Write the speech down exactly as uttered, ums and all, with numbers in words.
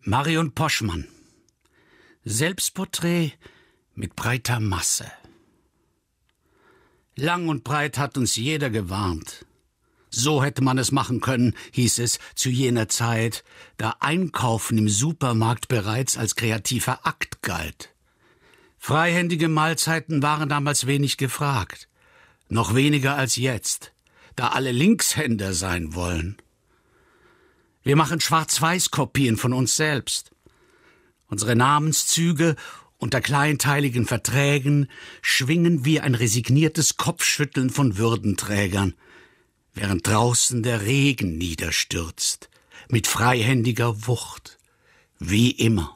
Marion Poschmann. Selbstporträt mit breiter Masse. Lang und breit hat uns jeder gewarnt. So hätte man es machen können, hieß es zu jener Zeit, da Einkaufen im Supermarkt bereits als kreativer Akt galt. Freihändige Mahlzeiten waren damals wenig gefragt, noch weniger als jetzt, da alle Linkshänder sein wollen. Wir machen Schwarz-Weiß-Kopien von uns selbst. Unsere Namenszüge unter kleinteiligen Verträgen schwingen wie ein resigniertes Kopfschütteln von Würdenträgern, während draußen der Regen niederstürzt, mit freihändiger Wucht, wie immer.